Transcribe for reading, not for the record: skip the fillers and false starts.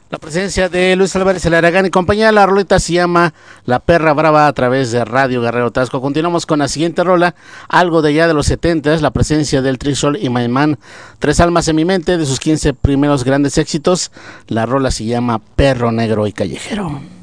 La presencia de Luis Álvarez El Aragán y compañía. La rolita se llama La Perra Brava a través de Radio Guerrero Tasco. Continuamos con la siguiente rola, algo de ya de los 70s, la presencia del Trisol y Maimán, Tres Almas en mi Mente, de sus 15 primeros grandes éxitos. La rola se llama Perro Negro y Callejero.